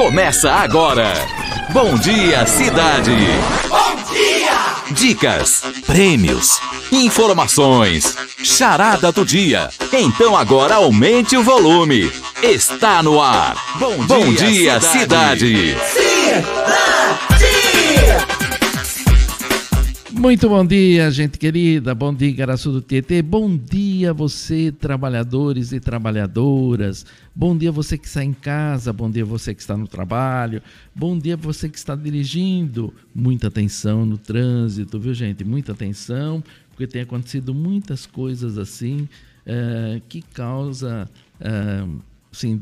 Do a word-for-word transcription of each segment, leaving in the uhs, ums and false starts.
Começa agora. Bom Dia Cidade. Bom dia! Dicas, prêmios, informações, charada do dia. Então agora aumente o volume. Está no ar. Bom, Bom dia, dia Cidade. Cidade! Muito bom dia, gente querida. Bom dia, Igaraçu do Tietê. Bom dia, você, trabalhadores e trabalhadoras. Bom dia, você que está em casa. Bom dia, você que está no trabalho. Bom dia, você que está dirigindo. Muita atenção no trânsito, viu, gente? Muita atenção, porque tem acontecido muitas coisas assim uh, que causa, uh, assim,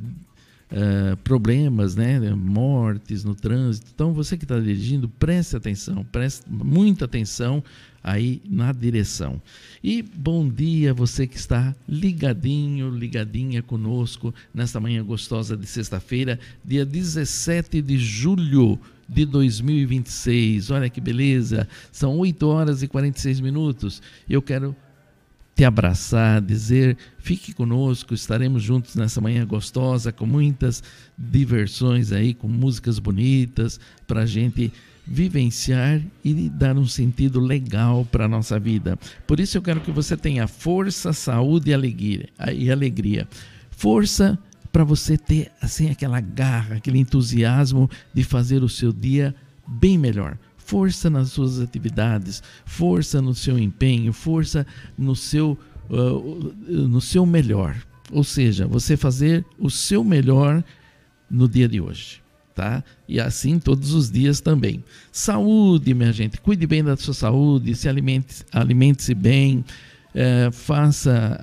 uh, problemas, né? Mortes no trânsito. Então, você que está dirigindo, preste atenção, preste muita atenção aí na direção. E bom dia você que está ligadinho, ligadinha conosco nesta manhã gostosa de sexta-feira, dia dezessete de julho de dois mil e vinte e seis. Olha que beleza, são oito horas e quarenta e seis minutos. Eu quero te abraçar, dizer, fique conosco, estaremos juntos nessa manhã gostosa, com muitas diversões aí, com músicas bonitas, para a gente vivenciar e dar um sentido legal para a nossa vida. Por isso eu quero que você tenha força, saúde e alegria. E alegria. Força para você ter assim, aquela garra, aquele entusiasmo de fazer o seu dia bem melhor. Força nas suas atividades, força no seu empenho, força no seu, uh, no seu melhor. Ou seja, você fazer o seu melhor no dia de hoje, tá? E assim todos os dias também. Saúde, minha gente, cuide bem da sua saúde, se alimente, alimente-se bem, uh, faça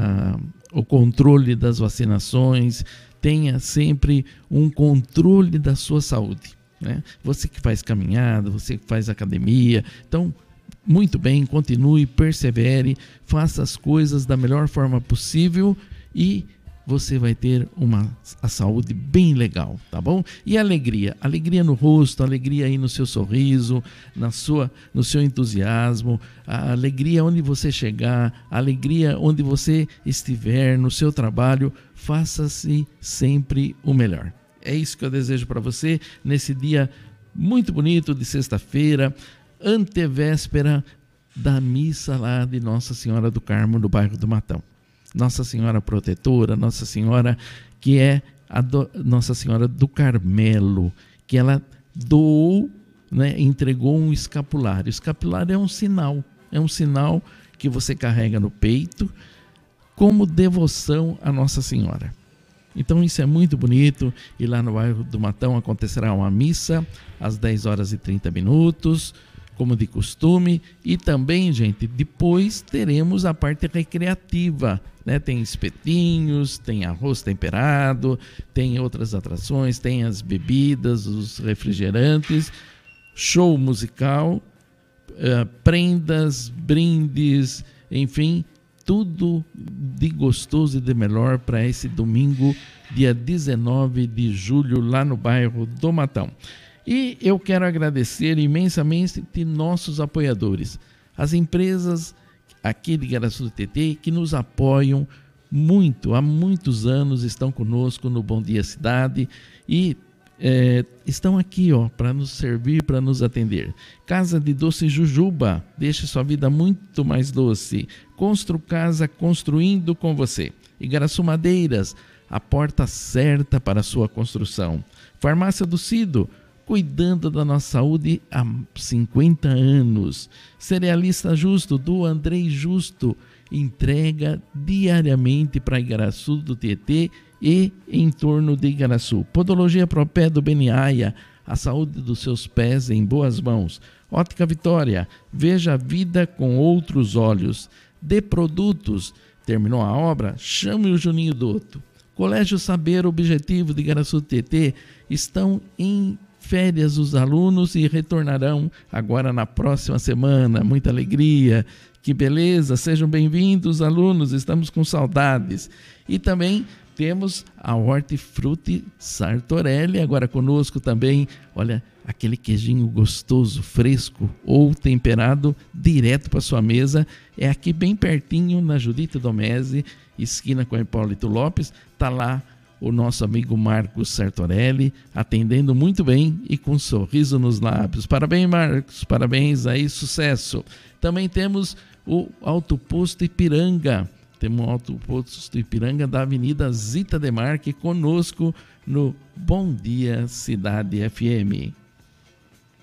uh, o controle das vacinações, tenha sempre um controle da sua saúde. Né? Você que faz caminhada, você que faz academia, então muito bem, continue, persevere, faça as coisas da melhor forma possível e você vai ter uma a saúde bem legal, tá bom? E alegria, alegria no rosto, alegria aí no seu sorriso, na sua, no seu entusiasmo, a alegria onde você chegar, a alegria onde você estiver, no seu trabalho, faça-se sempre o melhor. É isso que eu desejo para você nesse dia muito bonito de sexta-feira, antevéspera da missa lá de Nossa Senhora do Carmo, no bairro do Matão. Nossa Senhora Protetora, Nossa Senhora que é a do, Nossa Senhora do Carmelo, que ela doou, né, entregou um escapulário. O escapulário é um sinal, é um sinal que você carrega no peito como devoção a Nossa Senhora. Então isso é muito bonito, e lá no bairro do Matão acontecerá uma missa às dez horas e trinta minutos, como de costume, e também, gente, depois teremos a parte recreativa, né? Tem espetinhos, tem arroz temperado, tem outras atrações, tem as bebidas, os refrigerantes, show musical, uh, prendas, brindes, enfim, tudo de gostoso e de melhor para esse domingo, dia dezenove de julho, lá no bairro do Matão. E eu quero agradecer imensamente nossos apoiadores, as empresas aqui de Igaraçu do Tietê que nos apoiam muito, há muitos anos estão conosco no Bom Dia Cidade e É, estão aqui, ó, para nos servir, para nos atender. Casa de Doce Jujuba, deixe sua vida muito mais doce. Constru Casa, construindo com você. Igaraçu Madeiras, a porta certa para a sua construção. Farmácia do Cido, cuidando da nossa saúde há cinquenta anos. Cerealista Justo, do Andrei Justo, entrega diariamente para Igaraçu do Tietê e em torno de Igaraçu. Podologia Propé do Beniaia, a saúde dos seus pés em boas mãos. Ótica Vitória, veja a vida com outros olhos. De Produtos, terminou a obra? Chame o Juninho Dotto. Colégio Saber Objetivo de Igaraçu do Tietê, estão em férias os alunos e retornarão agora na próxima semana. Muita alegria, que beleza, sejam bem-vindos alunos, estamos com saudades. E também temos a Hortifruti Sartorelli, agora conosco também, olha, aquele queijinho gostoso, fresco ou temperado, direto para sua mesa, é aqui bem pertinho na Judite Domese, esquina com a Hipólito Lopes, tá lá o nosso amigo Marcos Sartorelli, atendendo muito bem e com um sorriso nos lábios. Parabéns, Marcos, parabéns aí, sucesso. Também temos o Alto Posto Ipiranga, temos o Alto Posto Ipiranga da Avenida Zita Demarque conosco no Bom Dia Cidade F M.